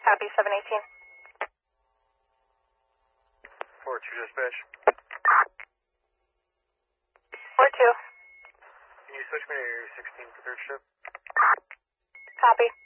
Copy, 718. 4-2 dispatch. 4-2. Can you switch me to 16 for third shift? Copy.